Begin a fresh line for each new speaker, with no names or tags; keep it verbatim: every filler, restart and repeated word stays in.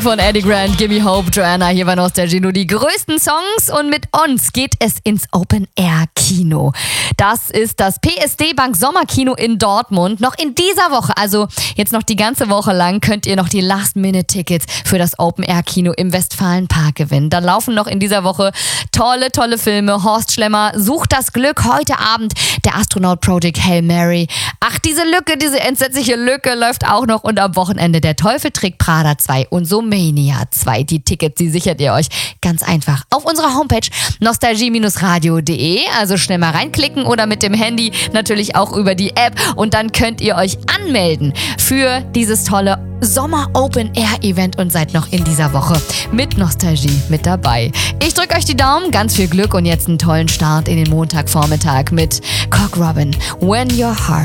Von Eddie Grant, Gimme Hope, Joanna, hier bei Nostalgie nur die größten Songs und mit uns geht es ins Open-Air-Kino. Das ist das P S D Bank Sommerkino in Dortmund. Noch in dieser Woche, also jetzt noch die ganze Woche lang, könnt ihr noch die Last-Minute-Tickets für das Open-Air-Kino im Westfalenpark gewinnen. Da laufen noch in dieser Woche tolle, tolle Filme. Horst Schlemmer, Sucht das Glück, heute Abend der Astronaut Project Hail Mary. Ach, diese Lücke, diese entsetzliche Lücke läuft auch noch und am Wochenende der Teufel trägt Prada zwei und so Mania zwei. Die Tickets, die sichert ihr euch ganz einfach auf unserer Homepage nostalgie radio punkt de. Also schnell mal reinklicken oder mit dem Handy natürlich auch über die App und dann könnt ihr euch anmelden für dieses tolle Sommer-Open-Air-Event und seid noch in dieser Woche mit Nostalgie mit dabei. Ich drücke euch die Daumen, ganz viel Glück und jetzt einen tollen Start in den Montagvormittag mit Cock Robin, When Your Heart